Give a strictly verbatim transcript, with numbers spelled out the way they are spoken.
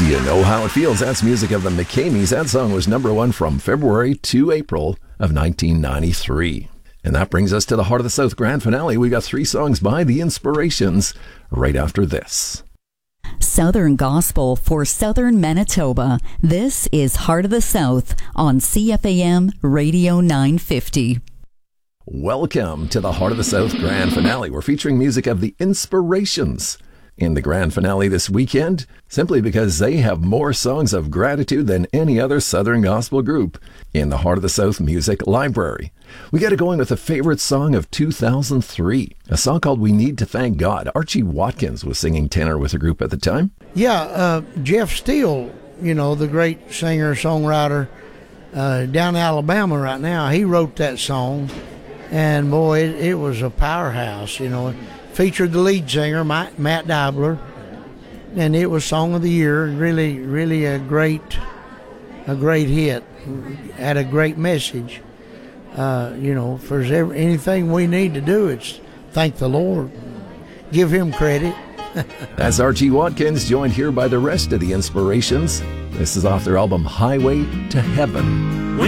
You Know How It Feels. That's music of the McCameys. That song was number one from February to April of nineteen ninety-three. And that brings us to the Heart of the South grand finale. We got three songs by The Inspirations right after this. Southern Gospel for Southern Manitoba. This is Heart of the South on C F A M Radio nine fifty. Welcome to the Heart of the South grand finale. We're featuring music of The Inspirations in the grand finale this weekend, simply because they have more songs of gratitude than any other Southern Gospel group in the Heart of the South Music Library. We got it going with a favorite song of two thousand three, a song called We Need to Thank God. Archie Watkins was singing tenor with the group at the time. Yeah, uh, Jeff Steele, you know, the great singer-songwriter uh, down in Alabama right now, he wrote that song, and boy, it, it was a powerhouse, you know. Featured the lead singer, Matt Dibler, and it was Song of the Year. Really, really a great, a great hit. Had a great message. Uh, you know, if there's ever anything we need to do, it's thank the Lord, give Him credit. That's Archie Watkins, joined here by the rest of The Inspirations. This is off their album Highway to Heaven. We